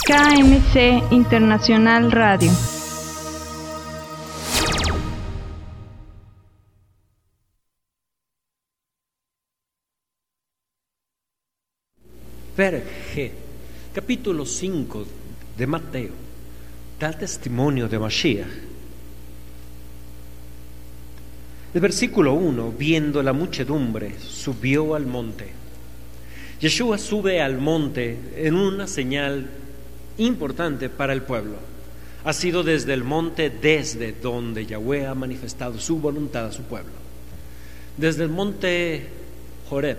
KMC Internacional Radio. Perek G, capítulo 5 de Mateo, da testimonio de Mashiach. El versículo 1, viendo la muchedumbre, subió al monte. Yeshua sube al monte en una señal importante para el pueblo. Ha sido desde el monte desde donde Yahweh ha manifestado su voluntad a su pueblo. Desde el monte Horeb,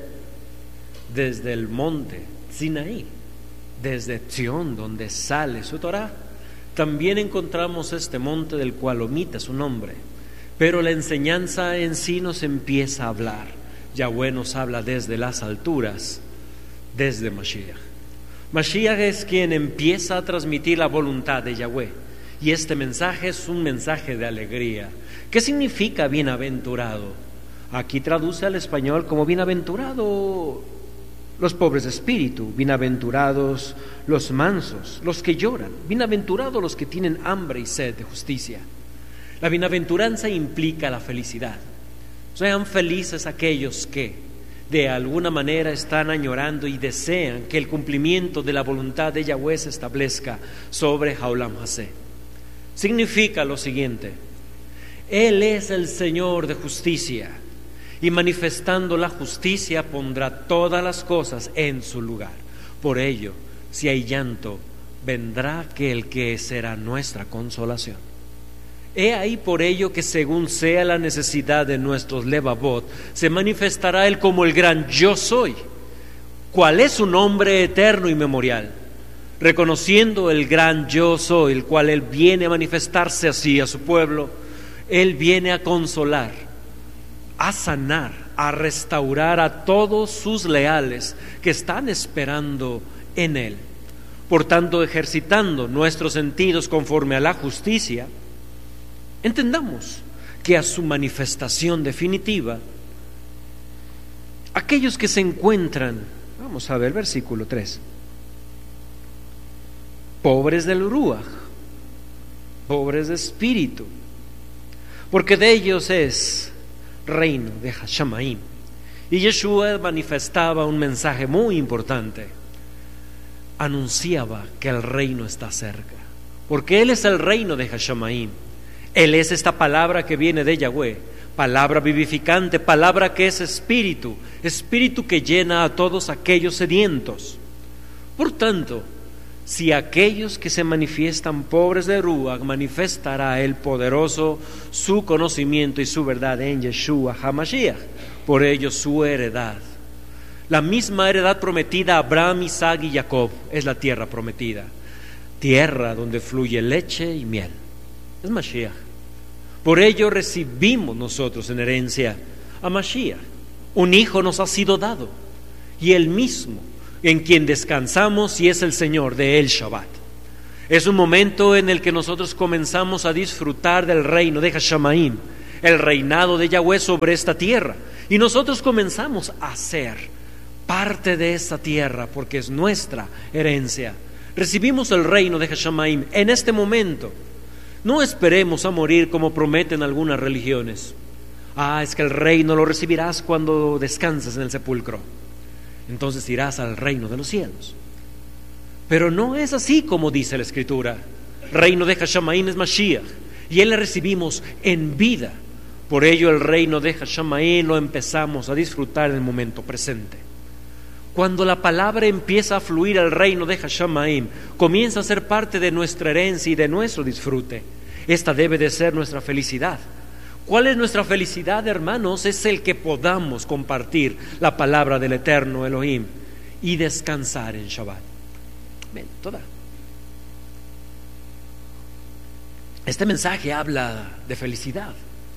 desde el monte Sinaí, desde Sion, donde sale su Torah, también encontramos este monte del cual omite su nombre, pero la enseñanza en sí nos empieza a hablar. Yahweh nos habla desde las alturas, desde Mashiach. Mashiach es quien empieza a transmitir la voluntad de Yahweh, y este mensaje es un mensaje de alegría. ¿Qué significa bienaventurado? Aquí traduce al español como bienaventurado los pobres de espíritu, bienaventurados los mansos, los que lloran, bienaventurados los que tienen hambre y sed de justicia. La bienaventuranza implica la felicidad. Sean felices aquellos que de alguna manera están añorando y desean que el cumplimiento de la voluntad de Yahweh se establezca sobre Haolam Hasé. Significa lo siguiente: Él es el Señor de justicia, y manifestando la justicia pondrá todas las cosas en su lugar. Por ello, si hay llanto, vendrá aquel que será nuestra consolación. He ahí por ello que según sea la necesidad de nuestros levavot, se manifestará Él como el gran yo soy. ¿Cuál es su nombre eterno y memorial? Reconociendo el gran yo soy, el cual Él viene a manifestarse así a su pueblo, Él viene a consolar, a sanar, a restaurar a todos sus leales que están esperando en Él. Por tanto, ejercitando nuestros sentidos conforme a la justicia, entendamos que a su manifestación definitiva, aquellos que se encuentran, vamos a ver versículo 3, pobres del Ruach, pobres de espíritu, porque de ellos es reino de Hashamaim. Y Yeshua manifestaba un mensaje muy importante, anunciaba que el reino está cerca, porque Él es el reino de Hashamaim. Él es esta palabra que viene de Yahweh, palabra vivificante, palabra que es espíritu, espíritu que llena a todos aquellos sedientos. Por tanto, si aquellos que se manifiestan pobres de Ruach, manifestará el poderoso su conocimiento y su verdad en Yeshua HaMashiach, por ello su heredad, la misma heredad prometida a Abraham, Isaac y Jacob, es la tierra prometida, tierra donde fluye leche y miel. Es Mashiach. Por ello recibimos nosotros en herencia a Mashiach. Un hijo nos ha sido dado, y Él mismo, en quien descansamos, y es el Señor de El Shabbat. Es un momento en el que nosotros comenzamos a disfrutar del reino de Hashamaim, el reinado de Yahweh sobre esta tierra, y nosotros comenzamos a ser parte de esta tierra porque es nuestra herencia. Recibimos el reino de Hashamaim en este momento. No esperemos a morir como prometen algunas religiones. Es que el reino lo recibirás cuando descanses en el sepulcro, entonces irás al reino de los cielos. Pero no es así como dice la Escritura. Reino de Hashamaim es Mashiach, y Él le recibimos en vida. Por ello el reino de Hashamaim lo empezamos a disfrutar en el momento presente. Cuando la palabra empieza a fluir al reino de Hashamaim, comienza a ser parte de nuestra herencia y de nuestro disfrute. Esta debe de ser nuestra felicidad. ¿Cuál es nuestra felicidad, hermanos? Es el que podamos compartir la palabra del eterno Elohim y descansar en Shabbat. Ven, toda. Este mensaje habla de felicidad.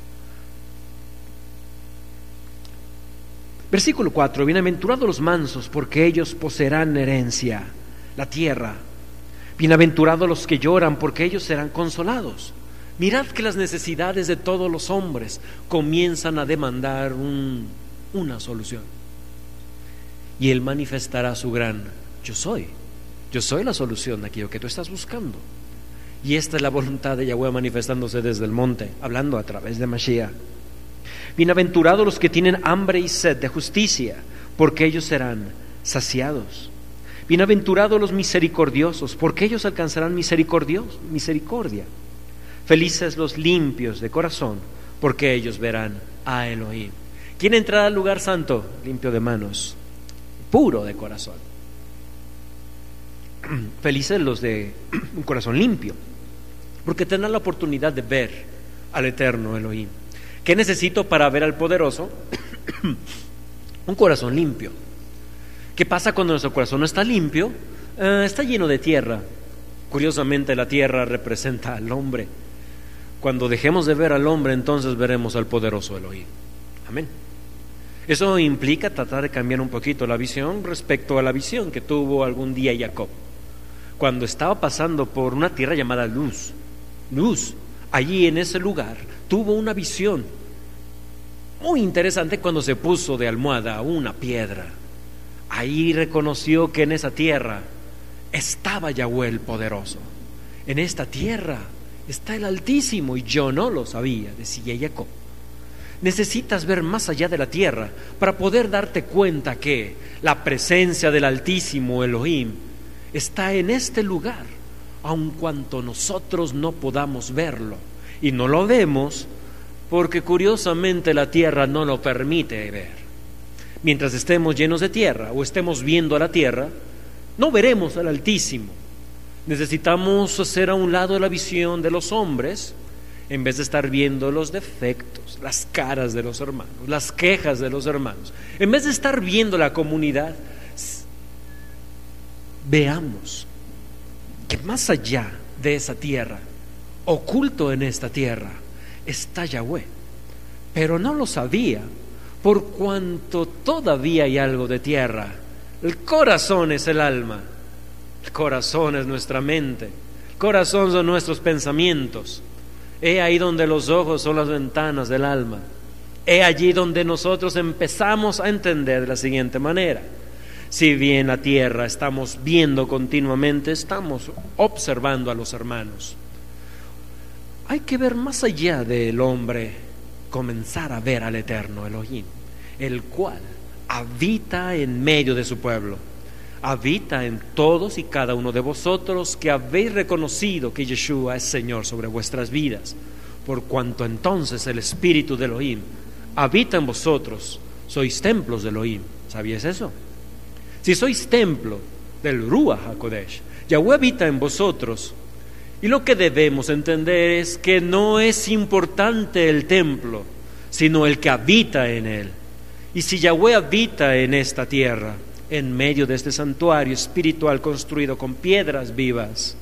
Versículo 4: bienaventurados los mansos, porque ellos poseerán herencia, la tierra. Bienaventurados los que lloran, porque ellos serán consolados. Mirad que las necesidades de todos los hombres comienzan a demandar una solución. Y Él manifestará su gran yo soy. Yo soy la solución de aquello que tú estás buscando. Y esta es la voluntad de Yahweh manifestándose desde el monte, hablando a través de Mashiach. Bienaventurados los que tienen hambre y sed de justicia, porque ellos serán saciados. Bienaventurados los misericordiosos, porque ellos alcanzarán misericordia. Felices los limpios de corazón, porque ellos verán a Elohim. ¿Quién entrará al lugar santo? Limpio de manos, puro de corazón. Felices los de un corazón limpio, porque tendrán la oportunidad de ver al eterno Elohim. ¿Qué necesito para ver al poderoso? Un corazón limpio. ¿Qué pasa cuando nuestro corazón no está limpio? Está lleno de tierra. Curiosamente, la tierra representa al hombre. Cuando dejemos de ver al hombre, entonces veremos al poderoso Elohim. Amén. Eso implica tratar de cambiar un poquito la visión respecto a la visión que tuvo algún día Jacob, cuando estaba pasando por una tierra llamada Luz. Allí en ese lugar tuvo una visión muy interesante cuando se puso de almohada una piedra. Ahí reconoció que en esa tierra estaba Yahweh el poderoso. En esta tierra está el Altísimo, y yo no lo sabía, decía Jacob. Necesitas ver más allá de la tierra para poder darte cuenta que la presencia del Altísimo Elohim está en este lugar, aun cuanto nosotros no podamos verlo. Y no lo vemos porque curiosamente la tierra no lo permite ver. Mientras estemos llenos de tierra o estemos viendo a la tierra, no veremos al Altísimo. Necesitamos hacer a un lado la visión de los hombres, en vez de estar viendo los defectos, las caras de los hermanos, las quejas de los hermanos. En vez de estar viendo la comunidad, veamos que más allá de esa tierra, oculto en esta tierra, está Yahweh. Pero no lo sabía, por cuanto todavía hay algo de tierra. El corazón es el alma, el corazón es nuestra mente, el corazón son nuestros pensamientos. He ahí donde los ojos son las ventanas del alma. He allí donde nosotros empezamos a entender de la siguiente manera: si bien la tierra estamos viendo continuamente, estamos observando a los hermanos. Hay que ver más allá del hombre, comenzar a ver al eterno Elohim, el cual habita en medio de su pueblo, habita en todos y cada uno de vosotros que habéis reconocido que Yeshua es Señor sobre vuestras vidas. Por cuanto entonces el Espíritu de Elohim habita en vosotros, sois templos de Elohim. ¿Sabías eso? Si sois templo del Ruach HaKodesh, Yahweh habita en vosotros. Y lo que debemos entender es que no es importante el templo, sino el que habita en él. Y si Yahweh habita en esta tierra, en medio de este santuario espiritual construido con piedras vivas.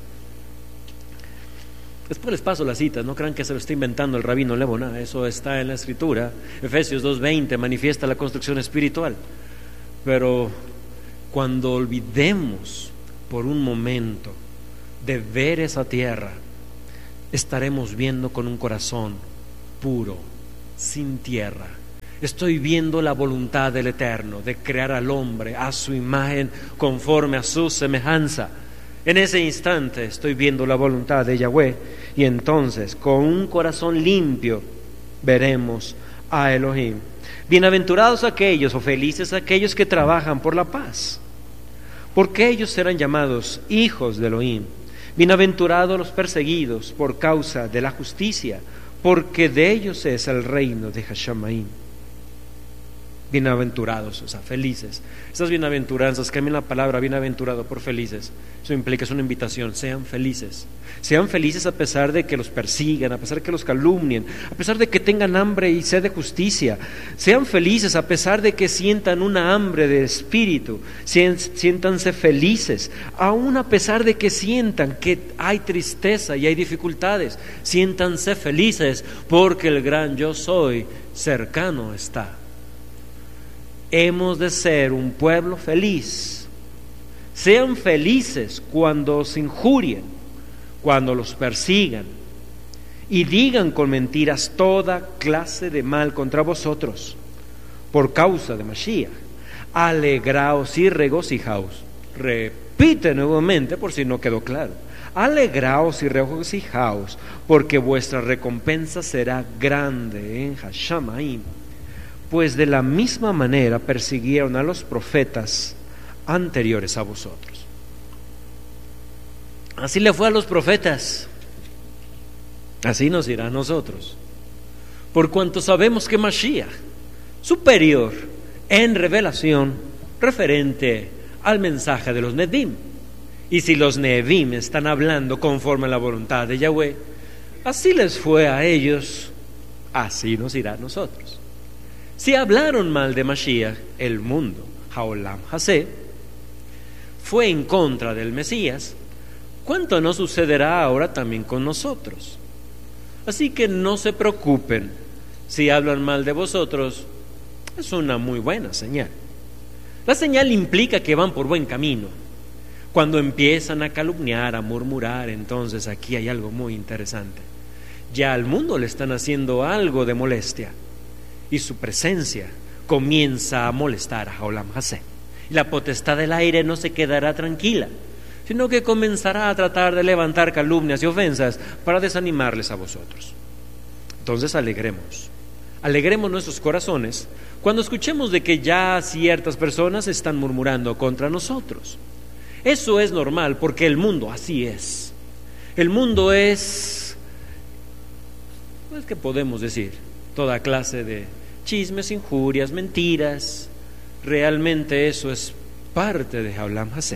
Después les paso la cita, no crean que se lo está inventando el rabino Leboná, eso está en la escritura. Efesios 2:20 manifiesta la construcción espiritual. Pero cuando olvidemos por un momento de ver esa tierra, estaremos viendo con un corazón puro, sin tierra. Estoy viendo la voluntad del Eterno de crear al hombre a su imagen, conforme a su semejanza. En ese instante estoy viendo la voluntad de Yahweh, y entonces con un corazón limpio veremos a Elohim. Bienaventurados aquellos, o felices aquellos que trabajan por la paz, porque ellos serán llamados hijos de Elohim. Bienaventurados los perseguidos por causa de la justicia, porque de ellos es el reino de Hashamaim. Bienaventurados, o sea, felices. Estas bienaventuranzas, cambien la palabra bienaventurado por felices. Eso implica, es una invitación: sean felices. Sean felices a pesar de que los persigan, a pesar de que los calumnien, a pesar de que tengan hambre y sed de justicia. Sean felices a pesar de que sientan una hambre de espíritu. Siéntanse felices, aún a pesar de que sientan que hay tristeza y hay dificultades. Siéntanse felices, porque el gran yo soy cercano está. Hemos de ser un pueblo feliz. Sean felices cuando os injurien, cuando los persigan y digan con mentiras toda clase de mal contra vosotros por causa de Mashiach. Alegraos y regocijaos. repite nuevamente por si no quedó claro: alegraos y regocijaos, porque vuestra recompensa será grande en Hashamaim, pues de la misma manera persiguieron a los profetas anteriores a vosotros. Así le fue a los profetas, así nos irá a nosotros, por cuanto sabemos que Mashiach, superior en revelación referente al mensaje de los Nevi'im, y si los Nevi'im están hablando conforme a la voluntad de Yahweh, así les fue a ellos, así nos irá a nosotros. Si hablaron mal de Mashiach, el mundo, Haolam Hasé, fue en contra del Mesías, ¿cuánto no sucederá ahora también con nosotros? Así que no se preocupen, si hablan mal de vosotros, es una muy buena señal. La señal implica que van por buen camino. Cuando empiezan a calumniar, a murmurar, entonces aquí hay algo muy interesante. Ya al mundo le están haciendo algo de molestia, y su presencia comienza a molestar a Haolam Hasé. Y la potestad del aire no se quedará tranquila, sino que comenzará a tratar de levantar calumnias y ofensas para desanimarles a vosotros. Entonces alegremos nuestros corazones cuando escuchemos de que ya ciertas personas están murmurando contra nosotros. Eso es normal, porque el mundo así es. El mundo es, pues, ¿qué podemos decir? Toda clase de chismes, injurias, mentiras. Realmente eso es parte de Haolam Hasé.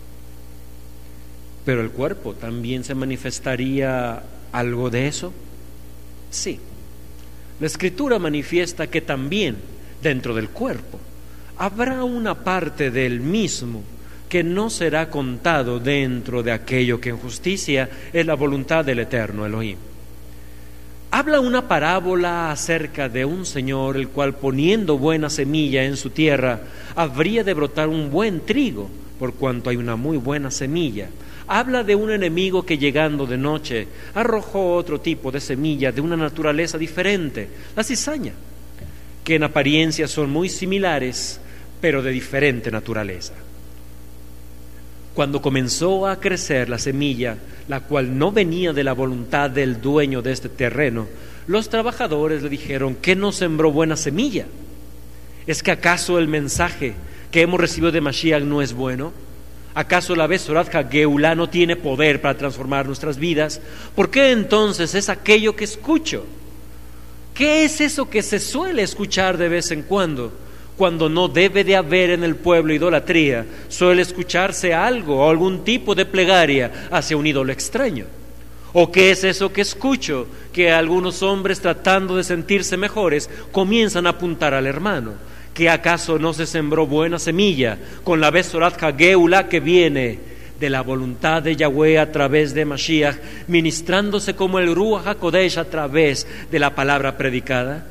Pero el cuerpo también se manifestaría algo de eso. Sí. La Escritura manifiesta que también dentro del cuerpo habrá una parte del mismo que no será contado dentro de aquello que en justicia es la voluntad del eterno Elohim. Habla una parábola acerca de un señor el cual, poniendo buena semilla en su tierra, habría de brotar un buen trigo, por cuanto hay una muy buena semilla. Habla de un enemigo que, llegando de noche, arrojó otro tipo de semilla de una naturaleza diferente, la cizaña, que en apariencia son muy similares, pero de diferente naturaleza. Cuando comenzó a crecer la semilla, la cual no venía de la voluntad del dueño de este terreno, los trabajadores le dijeron: ¿qué no sembró buena semilla? ¿Es que acaso el mensaje que hemos recibido de Mashiach no es bueno? ¿Acaso la Besorat HaGeulá no tiene poder para transformar nuestras vidas? ¿Por qué entonces es aquello que escucho? ¿Qué es eso que se suele escuchar de vez en cuando no debe de haber en el pueblo idolatría? Suele escucharse algo o algún tipo de plegaria hacia un ídolo extraño. ¿O qué es eso que escucho? Que algunos hombres, tratando de sentirse mejores, comienzan a apuntar al hermano. ¿Que acaso no se sembró buena semilla con la Besorat HaGeulá que viene de la voluntad de Yahweh a través de Mashiach, ministrándose como el Ruach HaKodesh a través de la palabra predicada?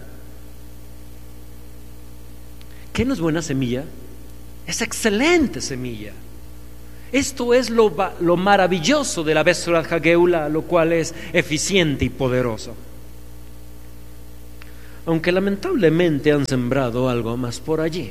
¿Qué no es buena semilla? Es excelente semilla. Esto es lo maravilloso de la Besorat HaGeulá, lo cual es eficiente y poderoso. Aunque lamentablemente han sembrado algo más por allí,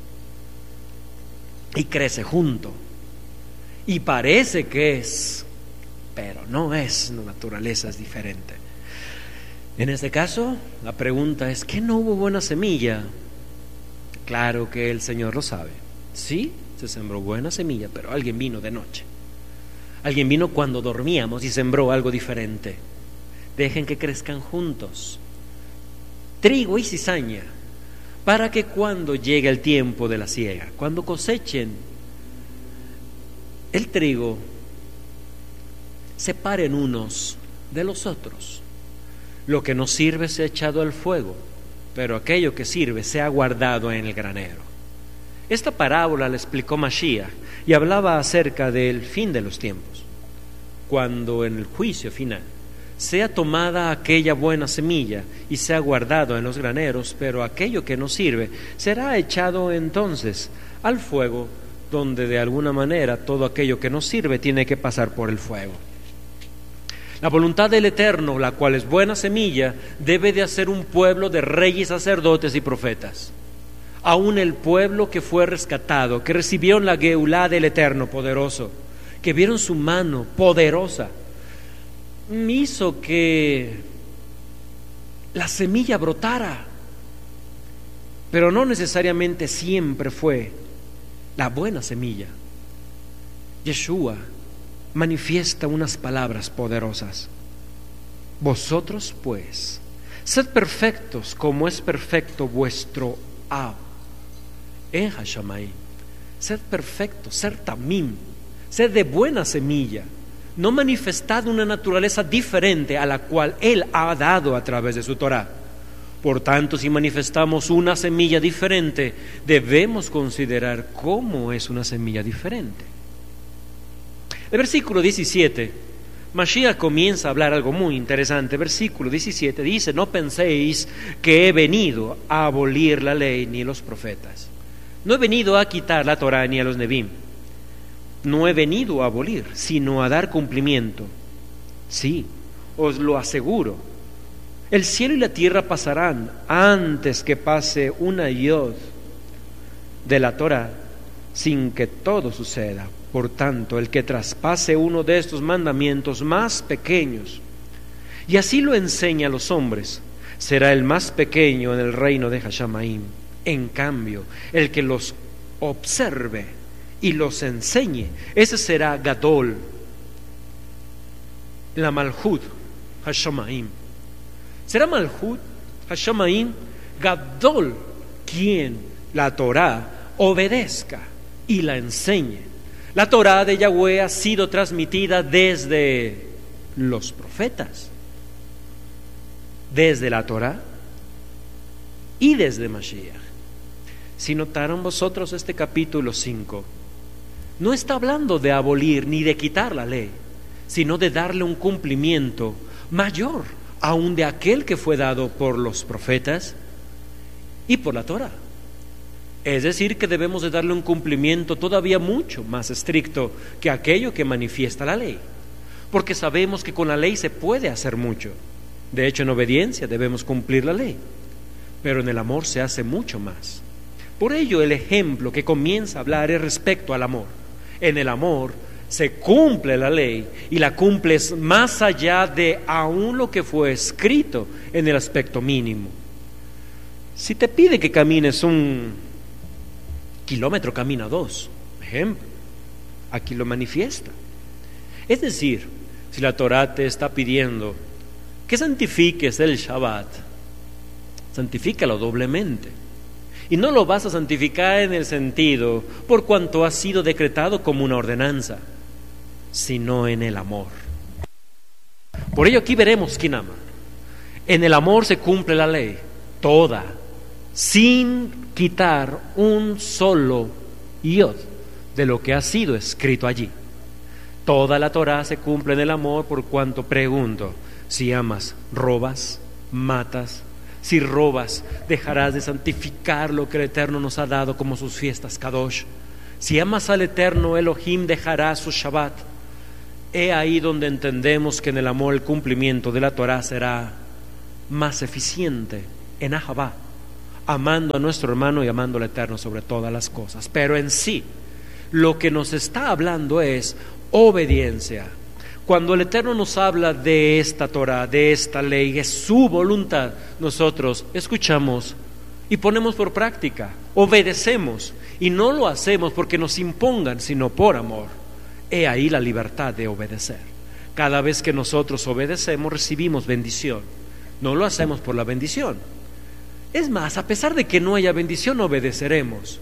y crece junto, y parece que es, pero no es, la naturaleza es diferente. En este caso, la pregunta es: ¿qué no hubo buena semilla? Claro que el Señor lo sabe. Sí, se sembró buena semilla, pero alguien vino de noche. Alguien vino cuando dormíamos y sembró algo diferente. Dejen que crezcan juntos, trigo y cizaña, para que cuando llegue el tiempo de la siega, cuando cosechen el trigo, separen unos de los otros. Lo que no sirve sea echado al fuego, pero aquello que sirve sea guardado en el granero. Esta parábola la explicó Mashiach y hablaba acerca del fin de los tiempos, cuando en el juicio final sea tomada aquella buena semilla y sea guardado en los graneros, pero aquello que no sirve será echado entonces al fuego, donde de alguna manera todo aquello que no sirve tiene que pasar por el fuego. La voluntad del Eterno, la cual es buena semilla, debe de hacer un pueblo de reyes, sacerdotes y profetas. aún el pueblo que fue rescatado, que recibieron la Geulá del Eterno poderoso, que vieron su mano poderosa, hizo que la semilla brotara, pero no necesariamente siempre fue la buena semilla. Yeshua manifiesta unas palabras poderosas. Vosotros pues, sed perfectos como es perfecto vuestro Ab en Hashamayim. Sed perfectos, sed tamim, sed de buena semilla, no manifestad una naturaleza diferente a la cual Él ha dado a través de su Torah. Por tanto, si manifestamos una semilla diferente, debemos considerar cómo es una semilla diferente. El versículo 17, Mashiach comienza a hablar algo muy interesante. Versículo 17 dice: no penséis que he venido a abolir la ley ni los profetas. No he venido a quitar la Torah ni a los Nebim. No he venido a abolir, sino a dar cumplimiento. Sí, os lo aseguro. El cielo y la tierra pasarán antes que pase una yod de la Torah sin que todo suceda. Por tanto, el que traspase uno de estos mandamientos más pequeños, y así lo enseña a los hombres, será el más pequeño en el reino de Hashamayim. En cambio, el que los observe y los enseñe, ese será Gadol, la Malhut Hashamayim. Será Malhut Hashamayim Gadol quien la Torah obedezca y la enseñe. La Torah de Yahweh ha sido transmitida desde los profetas, desde la Torah y desde Mashiach. Si notaron vosotros este capítulo 5, no está hablando de abolir ni de quitar la ley, sino de darle un cumplimiento mayor aún de aquel que fue dado por los profetas y por la Torah. Es decir, que debemos de darle un cumplimiento todavía mucho más estricto que aquello que manifiesta la ley, porque sabemos que con la ley se puede hacer mucho. De hecho, en obediencia debemos cumplir la ley, pero en el amor se hace mucho más. Por ello, el ejemplo que comienza a hablar es respecto al amor. En el amor se cumple la ley, y la cumples más allá de aún lo que fue escrito en el aspecto mínimo. Si te pide que camines 1 kilómetro, camina 2, ejemplo, aquí lo manifiesta. Es decir, si la Torah te está pidiendo que santifiques el Shabbat, santifícalo doblemente. Y no lo vas a santificar en el sentido por cuanto ha sido decretado como una ordenanza, sino en el amor. Por ello aquí veremos quién ama. En el amor se cumple la ley toda, sin quitar un solo yod de lo que ha sido escrito allí. Toda la Torah se cumple en el amor, por cuanto pregunto: si amas, robas, matas. Si robas, dejarás de santificar lo que el Eterno nos ha dado como sus fiestas Kadosh. Si amas al Eterno Elohim, dejarás su Shabbat. He ahí donde entendemos que en el amor el cumplimiento de la Torah será más eficiente en Ahavá, amando a nuestro hermano y amando al Eterno sobre todas las cosas. Pero en sí, lo que nos está hablando es obediencia. Cuando el Eterno nos habla de esta Torah, de esta ley, es su voluntad, nosotros escuchamos y ponemos por práctica, obedecemos, y no lo hacemos porque nos impongan, sino por amor. He ahí la libertad de obedecer. Cada vez que nosotros obedecemos, recibimos bendición. No lo hacemos por la bendición. Es más, a pesar de que no haya bendición, obedeceremos.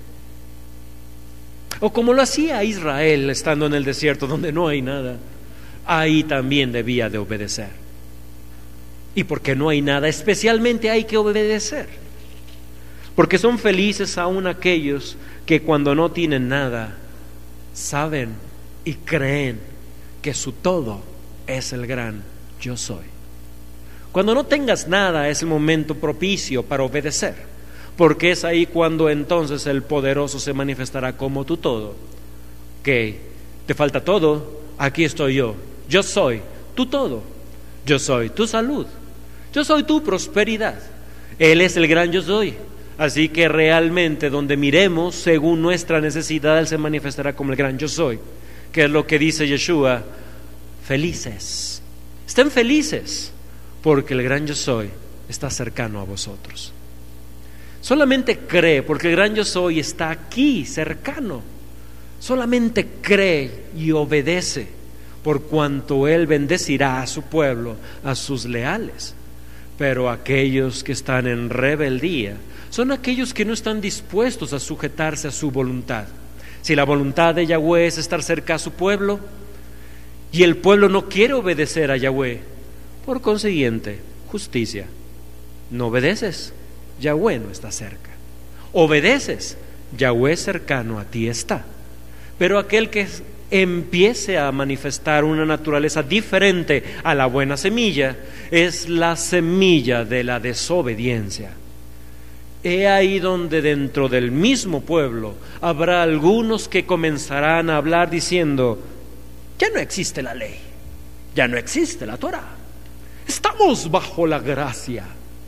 O como lo hacía Israel estando en el desierto donde no hay nada, ahí también debía de obedecer. Y porque no hay nada, especialmente hay que obedecer. Porque son felices aún aquellos que cuando no tienen nada, saben y creen que su todo es el gran yo soy. Cuando no tengas nada es el momento propicio para obedecer, porque es ahí cuando entonces el poderoso se manifestará como tu todo. Que te falta todo, aquí estoy yo. Yo soy tu todo. Yo soy tu salud. Yo soy tu prosperidad. Él es el gran yo soy. Así que realmente donde miremos según nuestra necesidad, Él se manifestará como el gran yo soy, que es lo que dice Yeshua. Felices, estén felices, porque el gran yo soy está cercano a vosotros. Solamente cree, porque el gran yo soy está aquí, cercano. Solamente cree y obedece, por cuanto Él bendecirá a su pueblo, a sus leales. Pero aquellos que están en rebeldía son aquellos que no están dispuestos a sujetarse a su voluntad. Si la voluntad de Yahweh es estar cerca a su pueblo, y el pueblo no quiere obedecer a Yahweh, por consiguiente, justicia. No obedeces, Yahweh no está cerca. Obedeces, Yahweh cercano a ti está. Pero aquel que empiece a manifestar una naturaleza diferente a la buena semilla es la semilla de la desobediencia. He ahí donde dentro del mismo pueblo habrá algunos que comenzarán a hablar diciendo: ya no existe la ley, ya no existe la Torah, estamos bajo la gracia.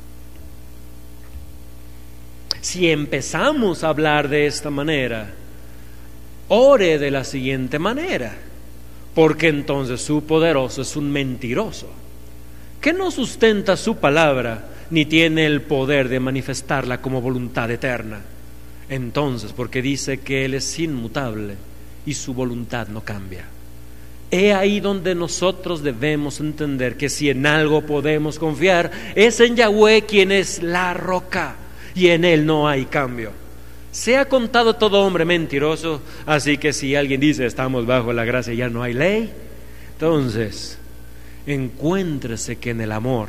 Si empezamos a hablar de esta manera, ore de la siguiente manera, porque entonces su poderoso es un mentiroso, que no sustenta su palabra, ni tiene el poder de manifestarla como voluntad eterna. Entonces, porque dice que Él es inmutable y su voluntad no cambia. He ahí donde nosotros debemos entender que si en algo podemos confiar, es en Yahweh, quien es la roca, y en Él no hay cambio. Se ha contado todo hombre mentiroso, así que si alguien dice estamos bajo la gracia y ya no hay ley, entonces encuéntrese que en el amor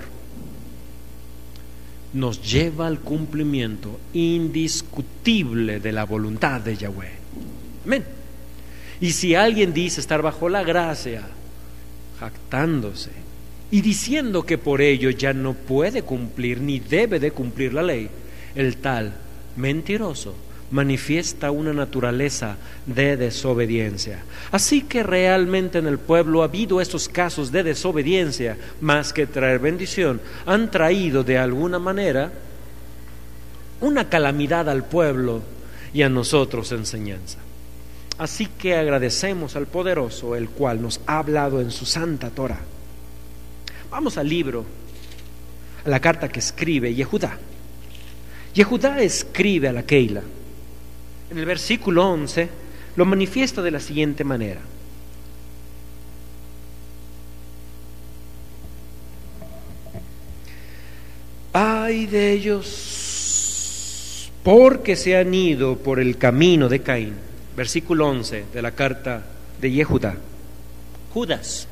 nos lleva al cumplimiento indiscutible de la voluntad de Yahweh. Amén. Y si alguien dice estar bajo la gracia, jactándose y diciendo que por ello ya no puede cumplir ni debe de cumplir la ley, el tal mentiroso manifiesta una naturaleza de desobediencia. Así que realmente en el pueblo ha habido estos casos de desobediencia, más que traer bendición, han traído de alguna manera una calamidad al pueblo y a nosotros enseñanza. Así que agradecemos al poderoso, el cual nos ha hablado en su santa Torah. Vamos al libro, a la carta que escribe Yehudá. Yehudá escribe a la Keila. En el versículo 11 lo manifiesta de la siguiente manera: ay de ellos, porque se han ido por el camino de Caín. Versículo 11 de la carta de Yehudá. Judas.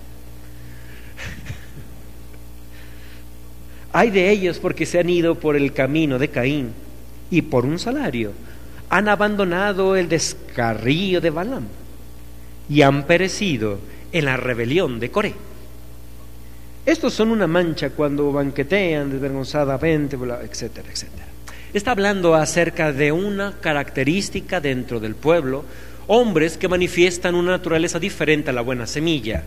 Ay de ellos, porque se han ido por el camino de Caín, y por un salario han abandonado el descarrío de Balaam, y han perecido en la rebelión de Coré. Estos son una mancha cuando banquetean desvergonzadamente, etcétera, etcétera. Está hablando acerca de una característica dentro del pueblo, hombres que manifiestan una naturaleza diferente a la buena semilla.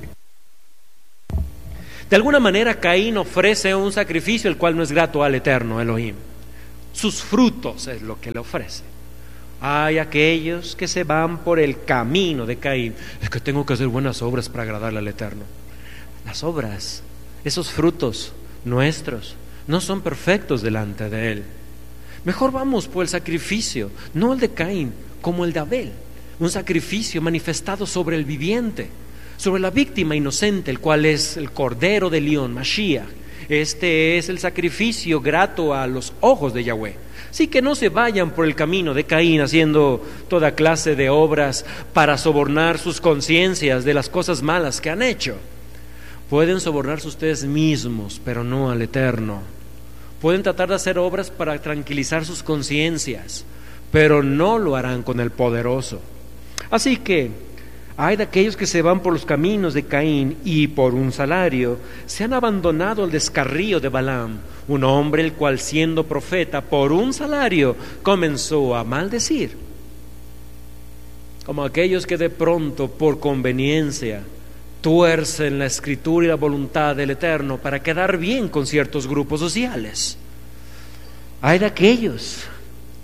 De alguna manera Caín ofrece un sacrificio el cual no es grato al eterno Elohim. Sus frutos es lo que le ofrece. Hay aquellos que se van por el camino de Caín. Es que tengo que hacer buenas obras para agradarle al eterno. Las obras, esos frutos nuestros, no son perfectos delante de Él. Mejor vamos por el sacrificio, no el de Caín, como el de Abel. Un sacrificio manifestado sobre el viviente, sobre la víctima inocente, el cual es el Cordero de León, Mashiach. Este es el sacrificio grato a los ojos de Yahweh. Así que no se vayan por el camino de Caín haciendo toda clase de obras para sobornar sus conciencias de las cosas malas que han hecho. Pueden sobornarse ustedes mismos, pero no al Eterno. Pueden tratar de hacer obras para tranquilizar sus conciencias, pero no lo harán con el poderoso. Así que hay de aquellos que se van por los caminos de Caín y por un salario se han abandonado el descarrío de Balaam, un hombre el cual, siendo profeta, por un salario comenzó a maldecir. Como aquellos que de pronto por conveniencia tuercen la escritura y la voluntad del Eterno para quedar bien con ciertos grupos sociales. Hay de aquellos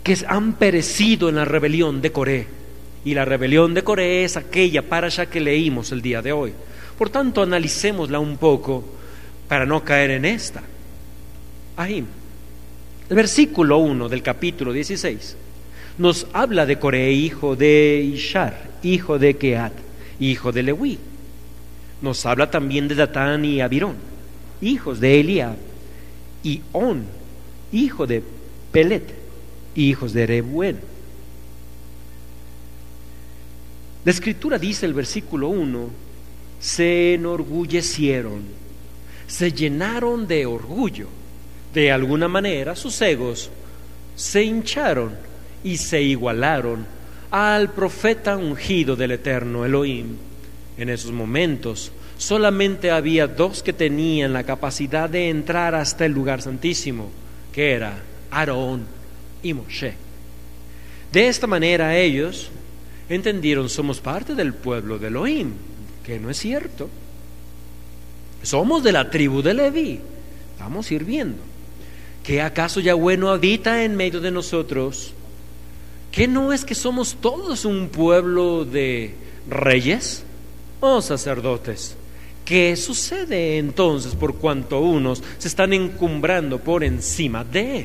que han perecido en la rebelión de Coré. Y la rebelión de Coré es aquella parasha que leímos el día de hoy. Por tanto, analicémosla un poco para no caer en esta. Ahí, el versículo 1 del capítulo 16 nos habla de Coré, hijo de Ishar, hijo de Kehat, hijo de Leví. Nos habla también de Datán y Abirón, hijos de Eliab, y On, hijo de Pelet, hijos de Reuben. La escritura dice, el versículo 1, se enorgullecieron, se llenaron de orgullo. De alguna manera sus egos se hincharon y se igualaron al profeta ungido del eterno Elohim. En esos momentos solamente había dos que tenían la capacidad de entrar hasta el lugar santísimo, que era Aarón y Moshe. De esta manera ellos entendieron: somos parte del pueblo de Elohim, que no es cierto. Somos de la tribu de Leví, estamos sirviendo. ¿Qué acaso Yahweh no habita en medio de nosotros? ¿Qué no es que somos todos un pueblo de reyes o sacerdotes? ¿Qué sucede entonces por cuanto unos se están encumbrando por encima de?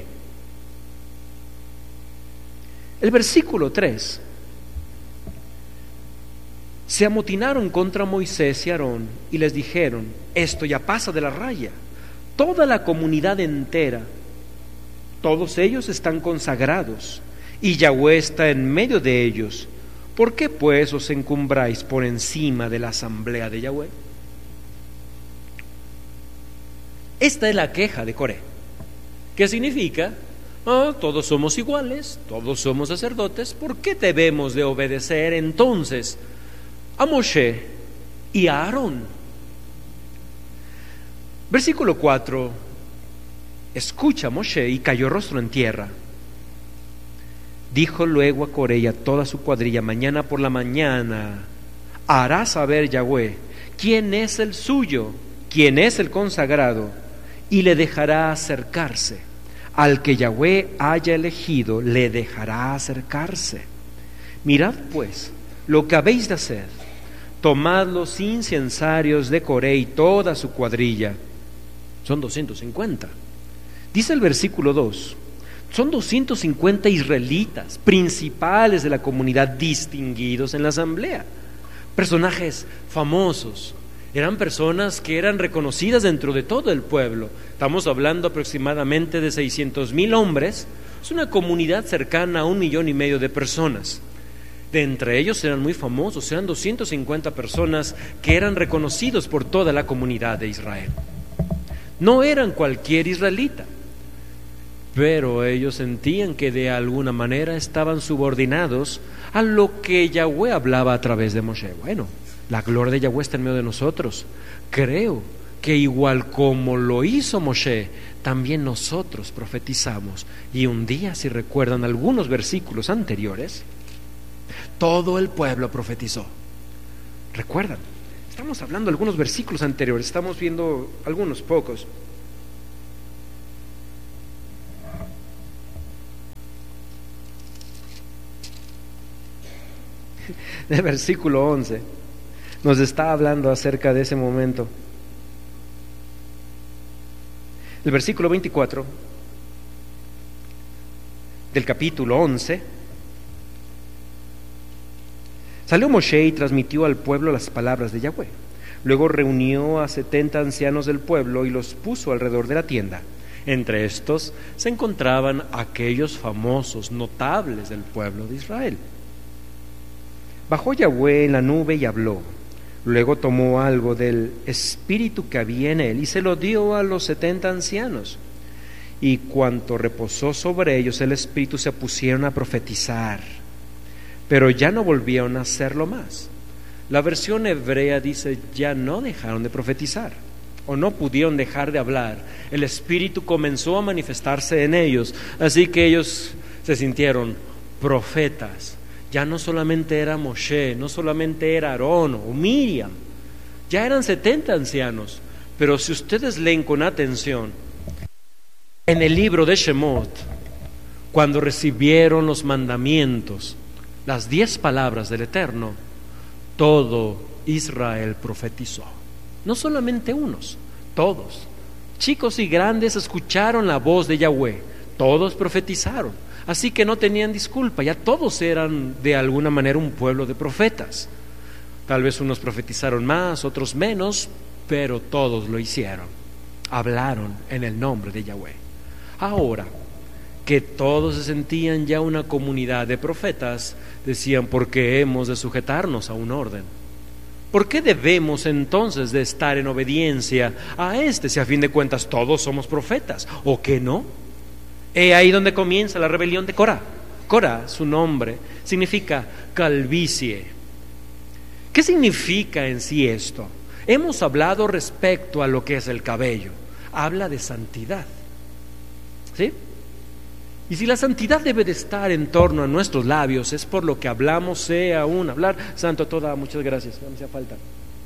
El versículo 3: se amotinaron contra Moisés y Aarón y les dijeron: esto ya pasa de la raya. Toda la comunidad entera, todos ellos están consagrados y Yahweh está en medio de ellos. ¿Por qué pues os encumbráis por encima de la asamblea de Yahweh? Esta es la queja de Coré. ¿Qué significa? Todos somos iguales, todos somos sacerdotes. ¿Por qué debemos de obedecer entonces a Moshe y a Aarón? Versículo 4: escucha Moshe y cayó rostro en tierra. Dijo luego a Coré y a toda su cuadrilla: mañana por la mañana hará saber Yahweh quién es el suyo, quién es el consagrado, y le dejará acercarse. Al que Yahweh haya elegido, le dejará acercarse. Mirad pues lo que habéis de hacer. Tomad los incensarios de Coré y toda su cuadrilla. Son 250. Dice el versículo 2: son 250 israelitas, principales de la comunidad, distinguidos en la asamblea, personajes famosos. Eran personas que eran reconocidas dentro de todo el pueblo. Estamos hablando aproximadamente de 600,000 hombres. Es una comunidad cercana a 1,5 millones de personas. De entre ellos eran muy famosos, eran 250 personas que eran reconocidos por toda la comunidad de Israel. No eran cualquier israelita, pero ellos sentían que de alguna manera estaban subordinados a lo que Yahweh hablaba a través de Moshe. Bueno, la gloria de Yahweh está en medio de nosotros. Creo que igual como lo hizo Moshe, también nosotros profetizamos. Y un día, si recuerdan algunos versículos anteriores, todo el pueblo profetizó. ¿Recuerdan? Estamos hablando de algunos versículos anteriores, estamos viendo algunos pocos. El versículo 11 nos está hablando acerca de ese momento. El versículo 24 del capítulo 11: salió Moshe y transmitió al pueblo las palabras de Yahweh. Luego reunió a 70 ancianos del pueblo y los puso alrededor de la tienda. Entre estos se encontraban aquellos famosos, notables del pueblo de Israel. Bajó Yahweh en la nube y habló. Luego tomó algo del espíritu que había en él y se lo dio a los 70 ancianos. Y cuanto reposó sobre ellos el espíritu, se pusieron a profetizar, pero ya no volvieron a hacerlo más. La versión hebrea dice: ya no dejaron de profetizar, o no pudieron dejar de hablar. El espíritu comenzó a manifestarse en ellos, así que ellos se sintieron profetas. Ya no solamente era Moshe, no solamente era Aarón o Miriam, ya eran 70 ancianos. Pero si ustedes leen con atención en el libro de Shemot, cuando recibieron los mandamientos, las 10 palabras del Eterno, todo Israel profetizó. No solamente unos, todos. Chicos y grandes escucharon la voz de Yahweh, todos profetizaron. Así que no tenían disculpa, ya todos eran de alguna manera un pueblo de profetas. Tal vez unos profetizaron más, otros menos, pero todos lo hicieron. Hablaron en el nombre de Yahweh. Ahora que todos se sentían ya una comunidad de profetas, decían: ¿por qué hemos de sujetarnos a un orden? ¿Por qué debemos entonces de estar en obediencia a si a fin de cuentas todos somos profetas? ¿O qué no? Ahí donde comienza la rebelión de Corá. Corá, su nombre, significa calvicie. ¿Qué significa en sí esto? Hemos hablado respecto a lo que es el cabello. Habla de santidad, ¿sí? Y si la santidad debe de estar en torno a nuestros labios, es por lo que hablamos, sea un hablar santo toda. Muchas gracias, no me hacía falta.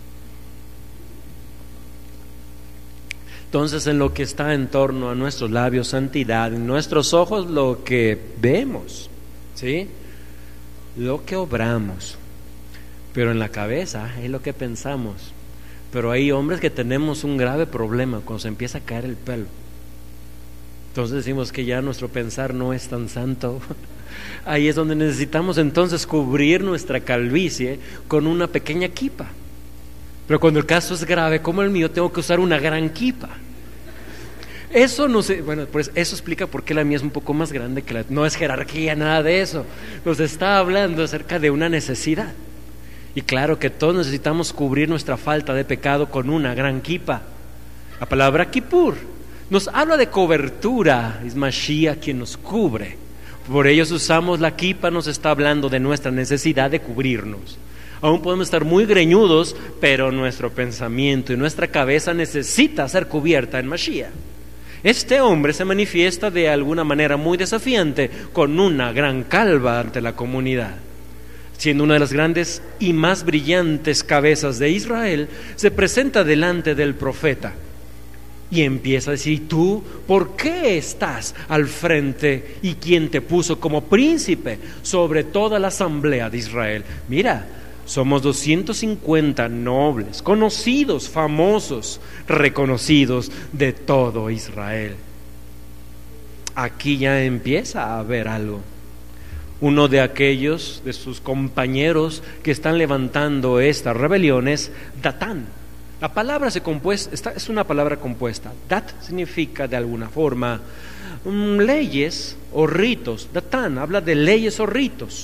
Entonces, en lo que está en torno a nuestros labios, santidad; en nuestros ojos, lo que vemos, ¿sí? Lo que obramos. Pero en la cabeza es lo que pensamos. Pero hay hombres que tenemos un grave problema cuando se empieza a caer el pelo. Entonces decimos que ya nuestro pensar no es tan santo. Ahí es donde necesitamos entonces cubrir nuestra calvicie con una pequeña kipa. Pero cuando el caso es grave como el mío, tengo que usar una gran kipa. Eso no sé, bueno, pues eso explica por qué la mía es un poco más grande que no es jerarquía, nada de eso. Nos está hablando acerca de una necesidad. Y claro que todos necesitamos cubrir nuestra falta de pecado con una gran kipa. La palabra kippur nos habla de cobertura, es Mashiach quien nos cubre. Por ello usamos la kipa, nos está hablando de nuestra necesidad de cubrirnos. Aún podemos estar muy greñudos, pero nuestro pensamiento y nuestra cabeza necesita ser cubierta en Mashiach. Este hombre se manifiesta de alguna manera muy desafiante con una gran calva ante la comunidad. Siendo una de las grandes y más brillantes cabezas de Israel, se presenta delante del profeta y empieza a decir: ¿tú por qué estás al frente y quién te puso como príncipe sobre toda la asamblea de Israel? Mira, somos 250 nobles, conocidos, famosos, reconocidos de todo Israel. Aquí ya empieza a haber algo. Uno de aquellos de sus compañeros que están levantando esta rebelión es Datán. La palabra es una palabra compuesta. Dat significa de alguna forma leyes o ritos. Datán habla de leyes o ritos.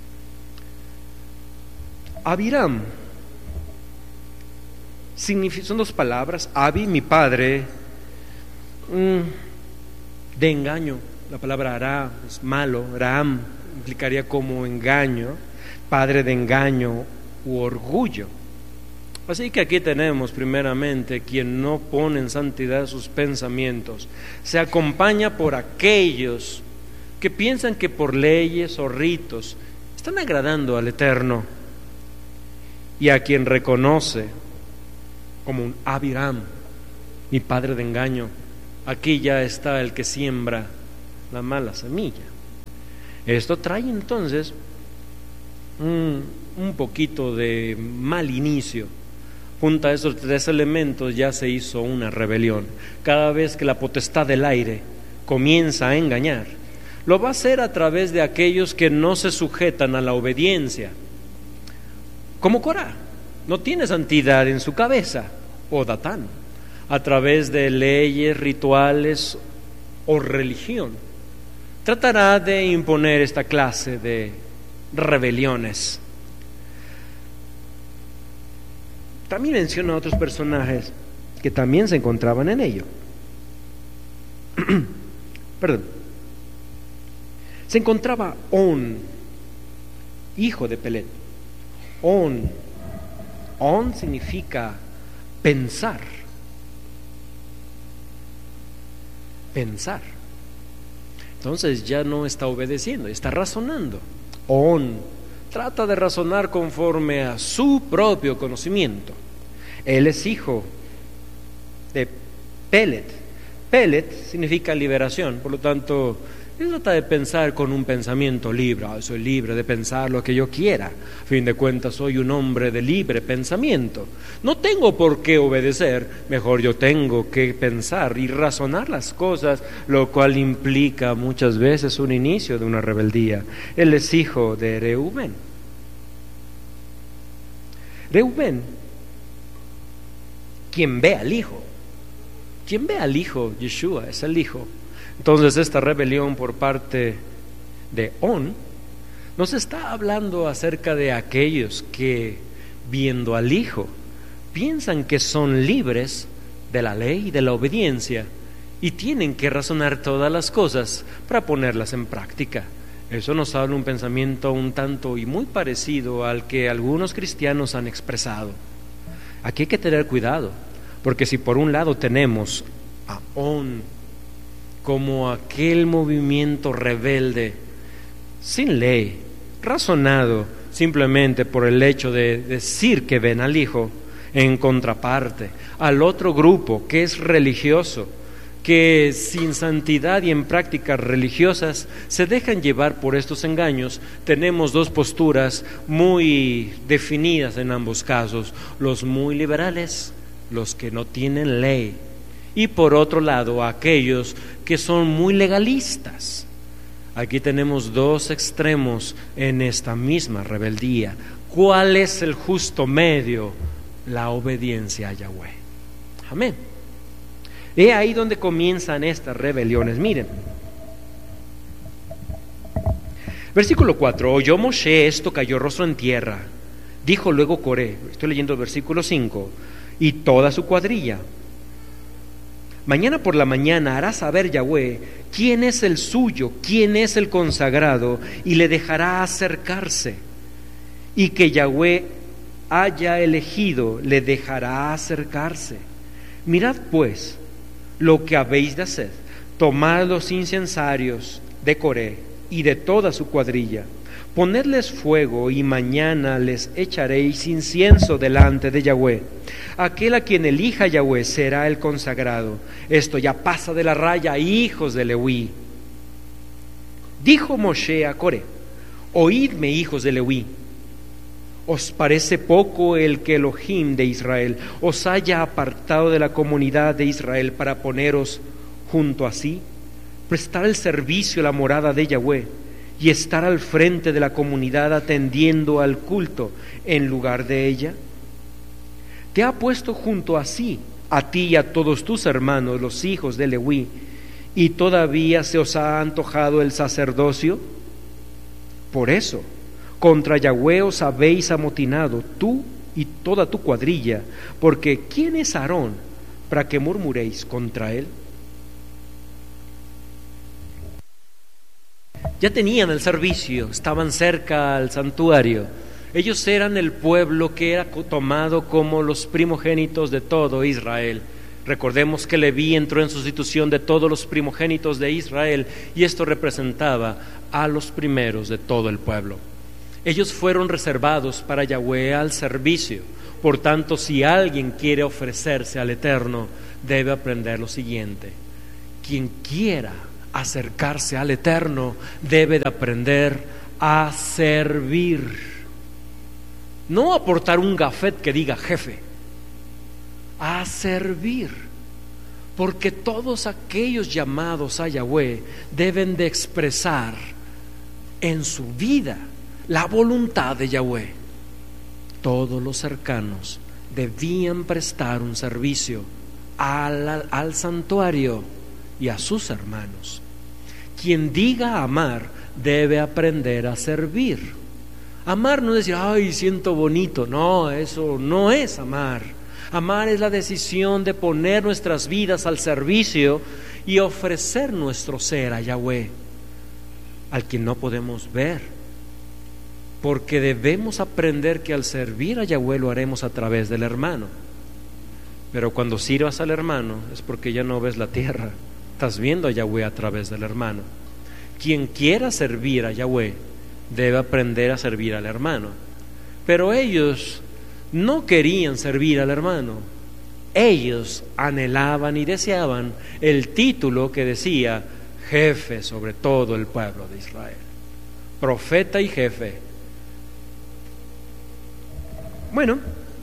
Abiram son 2 palabras. Abi, mi padre, de engaño. La palabra Ara es malo. Ram implicaría como engaño, padre de engaño u orgullo. Así que aquí tenemos primeramente quien no pone en santidad sus pensamientos, se acompaña por aquellos que piensan que por leyes o ritos están agradando al Eterno, y a quien reconoce como un Abiram, mi padre de engaño. Aquí ya está el que siembra la mala semilla. Esto trae entonces un poquito de mal inicio. Junto a esos 3 elementos ya se hizo una rebelión. Cada vez que la potestad del aire comienza a engañar, lo va a hacer a través de aquellos que no se sujetan a la obediencia. Como Corá, no tiene santidad en su cabeza, o Datán, a través de leyes, rituales o religión. Tratará de imponer esta clase de rebeliones. También menciona a otros personajes que también se encontraban en ello. Perdón. Se encontraba On, hijo de Pelet. On significa pensar. Pensar. Entonces ya no está obedeciendo, está razonando. On trata de razonar conforme a su propio conocimiento. Él es hijo de Pelet. Pelet significa liberación, por lo tanto Se trata de pensar con un pensamiento libre. Soy libre de pensar lo que yo quiera. A fin de cuentas, soy un hombre de libre pensamiento. No tengo por qué obedecer. Mejor yo tengo que pensar y razonar las cosas, lo cual implica muchas veces un inicio de una rebeldía. Él es hijo de Reubén. Reubén, quien ve al hijo, Yeshua es el hijo. Entonces esta rebelión por parte de On nos está hablando acerca de aquellos que, viendo al hijo, piensan que son libres de la ley y de la obediencia y tienen que razonar todas las cosas para ponerlas en práctica. Eso nos habla un pensamiento un tanto y muy parecido al que algunos cristianos han expresado. Aquí hay que tener cuidado, porque si por un lado tenemos a On como aquel movimiento rebelde, sin ley, razonado simplemente por el hecho de decir que ven al Hijo, en contraparte al otro grupo que es religioso, que sin santidad y en prácticas religiosas se dejan llevar por estos engaños, tenemos dos posturas muy definidas en ambos casos: los muy liberales, los que no tienen ley, y por otro lado aquellos que son muy legalistas. Aquí tenemos dos extremos en esta misma rebeldía. ¿Cuál es el justo medio? La obediencia a Yahweh. Amén. He ahí donde comienzan estas rebeliones. Miren, versículo 4: oyó Moshe esto, cayó rostro en tierra. Dijo luego Coré, estoy leyendo el versículo 5, y toda su cuadrilla: mañana por la mañana hará saber Yahweh quién es el suyo, quién es el consagrado, y le dejará acercarse. Y que Yahweh haya elegido, le dejará acercarse. Mirad pues lo que habéis de hacer: tomad los incensarios de Coré y de toda su cuadrilla, ponedles fuego, y mañana les echaréis incienso delante de Yahweh. Aquel a quien elija Yahweh será el consagrado. Esto ya pasa de la raya, hijos de Leví. Dijo Moshe a Coré: oídme, hijos de Leví. ¿Os parece poco el que Elohim de Israel os haya apartado de la comunidad de Israel para poneros junto a sí, prestar el servicio a la morada de Yahweh y estar al frente de la comunidad atendiendo al culto en lugar de ella? Te ha puesto junto a sí, a ti y a todos tus hermanos, los hijos de Leví, y todavía se os ha antojado el sacerdocio. Por eso, contra Yahweh os habéis amotinado, tú y toda tu cuadrilla, porque ¿quién es Aarón para que murmuréis contra él? Ya tenían el servicio, estaban cerca al santuario. Ellos eran el pueblo que era tomado como los primogénitos de todo Israel. Recordemos que Leví entró en sustitución de todos los primogénitos de Israel, y esto representaba a los primeros de todo el pueblo. Ellos fueron reservados para Yahweh al servicio. Por tanto, si alguien quiere ofrecerse al Eterno, debe aprender lo siguiente: quien quiera acercarse al Eterno debe de aprender a servir, no aportar un gafet que diga jefe, a servir, porque todos aquellos llamados a Yahweh deben de expresar en su vida la voluntad de Yahweh. Todos los cercanos debían prestar un servicio al santuario y a sus hermanos. Quien diga amar debe aprender a servir. Amar no es decir, ay, siento bonito. No, eso no es amar. Amar es la decisión de poner nuestras vidas al servicio y ofrecer nuestro ser a Yahweh, al quien no podemos ver, porque debemos aprender que al servir a Yahweh lo haremos a través del hermano. Pero cuando sirvas al hermano es porque ya no ves la tierra, estás viendo a Yahweh a través del hermano. Quien quiera servir a Yahweh debe aprender a servir al hermano. Pero ellos no querían servir al hermano. Ellos anhelaban y deseaban el título que decía jefe sobre todo el pueblo de Israel, profeta y jefe. Bueno,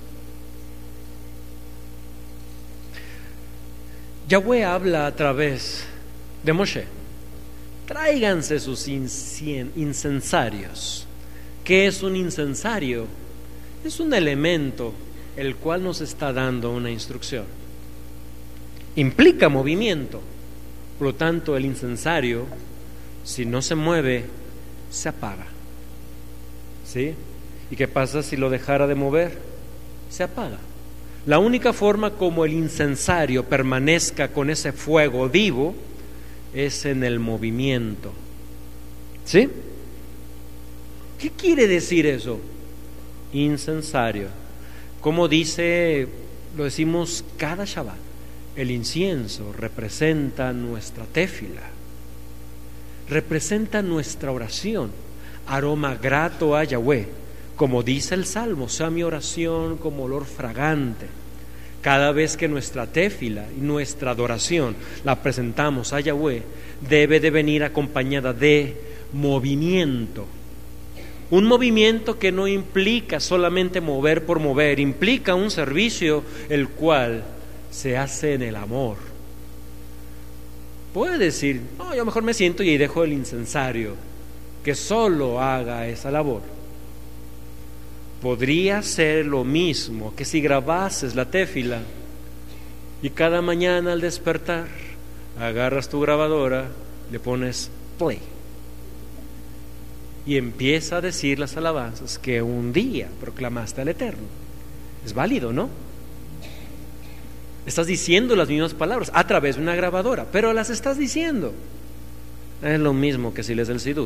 Yahweh habla a través de Moshe: tráiganse sus incensarios. ¿Qué es un incensario? Es un elemento el cual nos está dando una instrucción. Implica movimiento, por lo tanto el incensario, si no se mueve, se apaga. ¿Sí? ¿Y qué pasa si lo dejara de mover? Se apaga. La única forma como el incensario permanezca con ese fuego vivo es en el movimiento. ¿Sí? ¿Qué quiere decir eso? Incensario. Como dice, lo decimos cada Shabbat, el incienso representa nuestra téfila, representa nuestra oración, aroma grato a Yahweh. Como dice el Salmo, sea mi oración como olor fragante. Cada vez que nuestra téfila y nuestra adoración la presentamos a Yahweh, debe de venir acompañada de movimiento. Un movimiento que no implica solamente mover por mover, implica un servicio el cual se hace en el amor. Puede decir, no, yo mejor me siento y dejo el incensario que solo haga esa labor. Podría ser lo mismo que si grabases la téfila y cada mañana al despertar agarras tu grabadora, le pones play y empieza a decir las alabanzas que un día proclamaste al Eterno. Es válido, ¿no? Estás diciendo las mismas palabras a través de una grabadora, pero las estás diciendo. Es lo mismo que si lees el Sidur.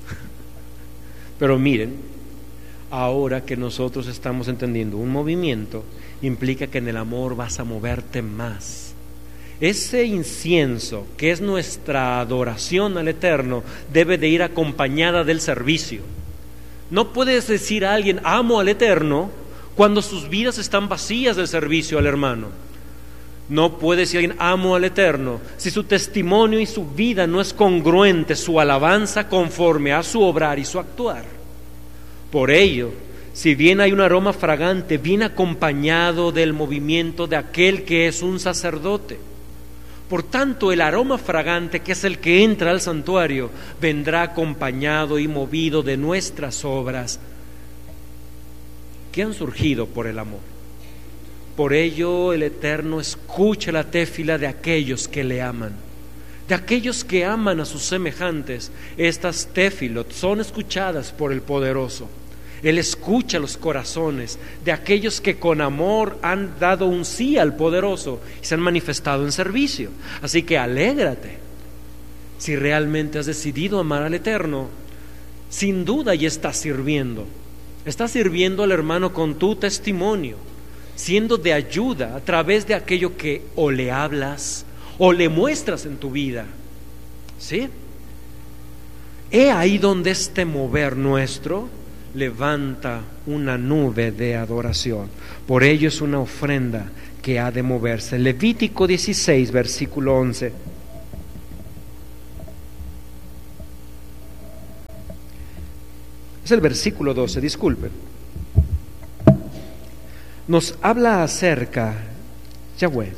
Pero miren, ahora que nosotros estamos entendiendo un movimiento, implica que en el amor vas a moverte más. Ese incienso, que es nuestra adoración al Eterno, debe de ir acompañada del servicio. No puedes decir a alguien, amo al Eterno, cuando sus vidas están vacías del servicio al hermano. No puede decir a alguien, amo al Eterno, si su testimonio y su vida no es congruente, su alabanza conforme a su obrar y su actuar. Por ello, si bien hay un aroma fragante, viene acompañado del movimiento de aquel que es un sacerdote. Por tanto, el aroma fragante, que es el que entra al santuario, vendrá acompañado y movido de nuestras obras que han surgido por el amor. Por ello, el Eterno escucha la téfila de aquellos que le aman, de aquellos que aman a sus semejantes. Estas téfilot son escuchadas por el Poderoso. Él escucha los corazones de aquellos que con amor han dado un sí al Poderoso y se han manifestado en servicio. Así que alégrate. Si realmente has decidido amar al Eterno, sin duda ya estás sirviendo. Estás sirviendo al hermano con tu testimonio, siendo de ayuda a través de aquello que o le hablas o le muestras en tu vida. ¿Sí? He ahí donde este mover nuestro levanta una nube de adoración. Por ello es una ofrenda que ha de moverse. Levítico 16, versículo 11. Es el versículo 12, disculpen. Nos habla acerca, Yahweh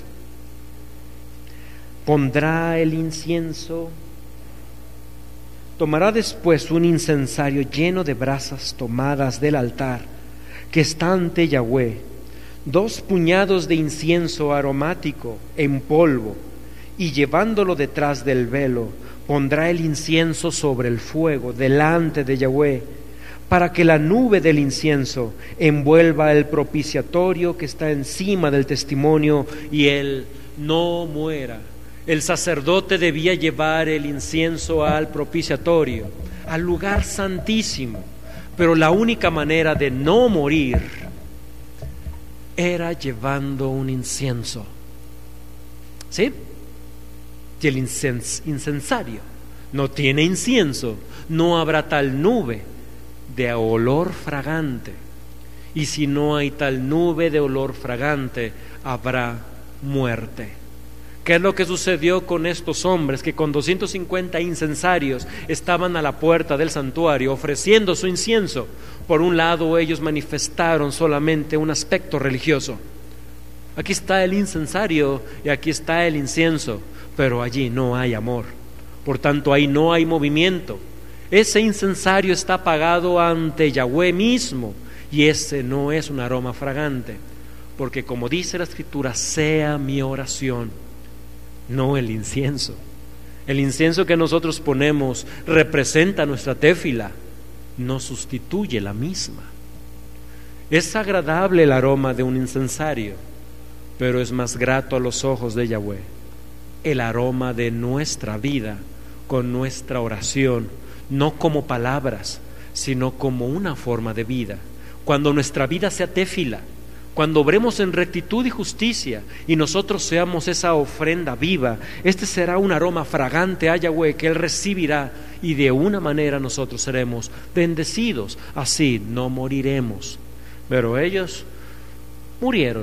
pondrá el incienso. Tomará después un incensario lleno de brasas tomadas del altar que está ante Yahweh, 2 puñados de incienso aromático en polvo, y llevándolo detrás del velo, pondrá el incienso sobre el fuego delante de Yahweh, para que la nube del incienso envuelva el propiciatorio que está encima del testimonio y él no muera. El sacerdote debía llevar el incienso al propiciatorio, al lugar santísimo, pero la única manera de no morir era llevando un incienso. ¿Sí? Y el incensario no tiene incienso, no habrá tal nube de olor fragante. Y si no hay tal nube de olor fragante, habrá muerte. ¿Qué es lo que sucedió con estos hombres que con 250 incensarios estaban a la puerta del santuario ofreciendo su incienso? Por un lado, ellos manifestaron solamente un aspecto religioso. Aquí está el incensario y aquí está el incienso, pero allí no hay amor. Por tanto, ahí no hay movimiento. Ese incensario está apagado ante Yahweh mismo, y ese no es un aroma fragante, porque como dice la Escritura, sea mi oración, no el incienso. El incienso que nosotros ponemos representa nuestra téfila, no sustituye la misma. Es agradable el aroma de un incensario, pero es más grato a los ojos de Yahweh el aroma de nuestra vida con nuestra oración, no como palabras, sino como una forma de vida. Cuando nuestra vida sea téfila, cuando obremos en rectitud y justicia y nosotros seamos esa ofrenda viva, este será un aroma fragante a Yahweh que Él recibirá, y de una manera nosotros seremos bendecidos. Así no moriremos. Pero ellos murieron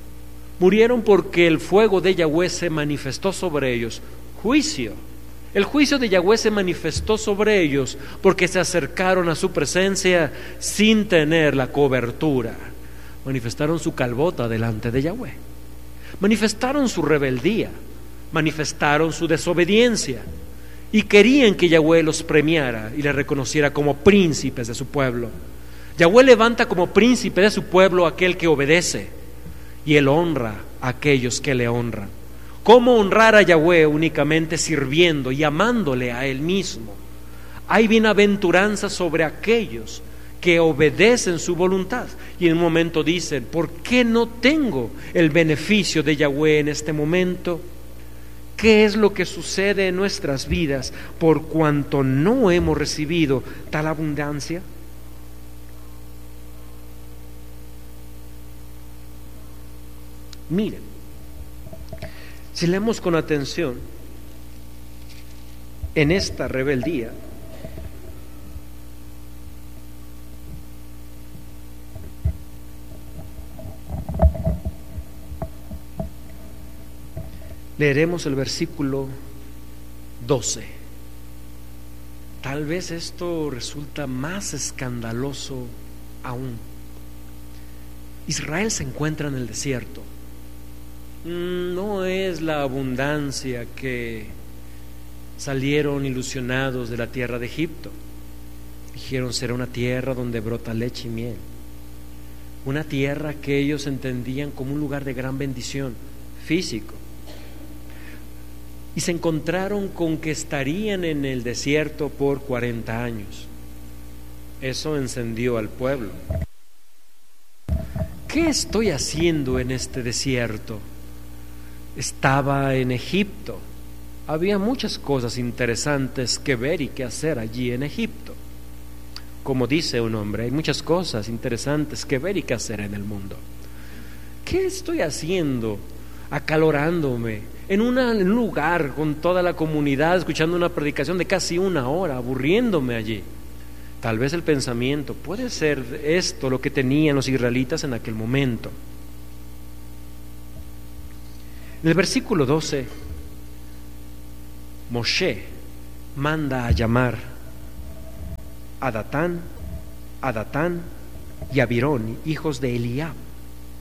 porque el fuego de Yahweh se manifestó sobre ellos. Juicio. El juicio de Yahweh se manifestó sobre ellos porque se acercaron a su presencia sin tener la cobertura. Manifestaron su calvota delante de Yahweh. Manifestaron su rebeldía. Manifestaron su desobediencia. Y querían que Yahweh los premiara y les reconociera como príncipes de su pueblo. Yahweh levanta como príncipe de su pueblo a aquel que obedece, y Él honra a aquellos que le honran. ¿Cómo honrar a Yahweh? Únicamente sirviendo y amándole a Él mismo. Hay bienaventuranza sobre aquellos que obedecen su voluntad. Y en un momento dicen: ¿por qué no tengo el beneficio de Yahweh en este momento? ¿Qué es lo que sucede en nuestras vidas por cuanto no hemos recibido tal abundancia? Miren, si leemos con atención en esta rebeldía, leeremos el versículo 12. Tal vez esto resulta más escandaloso aún. Israel se encuentra en el desierto. No es la abundancia que salieron ilusionados de la tierra de Egipto. Dijeron: será una tierra donde brota leche y miel. Una tierra que ellos entendían como un lugar de gran bendición físico. Y se encontraron con que estarían en el desierto por 40 años. Eso encendió al pueblo. ¿Qué estoy haciendo en este desierto? Estaba en Egipto. Había muchas cosas interesantes que ver y que hacer allí en Egipto. Como dice un hombre, hay muchas cosas interesantes que ver y que hacer en el mundo. ¿Qué estoy haciendo acalorándome en un lugar con toda la comunidad, escuchando una predicación de casi 1 hora, aburriéndome allí? Tal vez el pensamiento: puede ser esto lo que tenían los israelitas en aquel momento. En el versículo 12, Moshe manda a llamar a Datán y Abirón, hijos de Eliab,